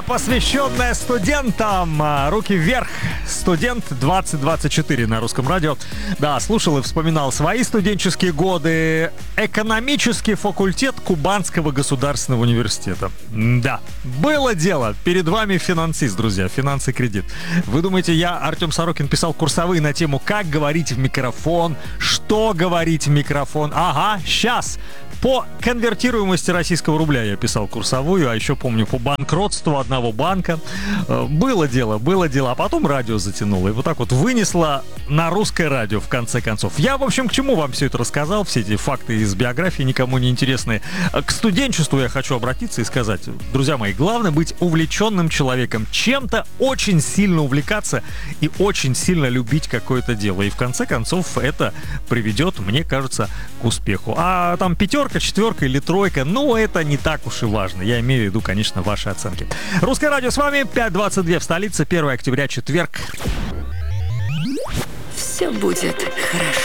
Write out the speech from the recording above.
Песня, посвященная студентам. Руки вверх. Студент 2024 на русском радио. Да, слушал и вспоминал свои студенческие годы. Экономический факультет Кубанского государственного университета. Да, было дело. Перед вами финансист, друзья. Финансы кредит. Вы думаете, я, Артем Сорокин, писал курсовые на тему, как говорить в микрофон, что говорить в микрофон? Ага, сейчас. По конвертируемости российского рубля я писал курсовую, а еще помню по банкротству одного банка. Было дело, а потом радио затянуло. И вот так вот вынесло на русское радио, в конце концов. Я, в общем, к чему вам все это рассказал, все эти факты из биографии никому не интересные. К студенчеству я хочу обратиться и сказать, друзья мои, главное быть увлеченным человеком, чем-то очень сильно увлекаться и очень сильно любить какое-то дело. И в конце концов это приведет, мне кажется, к успеху. А там пятерка, четверка или тройка, ну, это не так уж и важно. Я имею в виду, конечно, ваши оценки. Русское радио с вами, 5:22 в столице, 1 октября, четверг. Все будет хорошо.